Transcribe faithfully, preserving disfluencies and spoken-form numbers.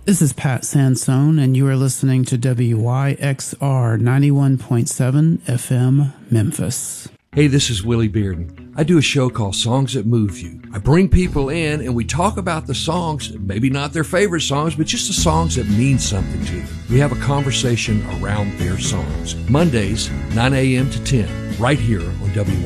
This is Pat Sansone, and you are listening to W Y X R ninety-one point seven F M Memphis. Hey, this is Willie Bearden. I do a show called Songs That Move You. I bring people in and we talk about the songs, maybe not their favorite songs, but just the songs that mean something to them. We have a conversation around their songs. Mondays, nine a.m. to ten, right here on W Y X R.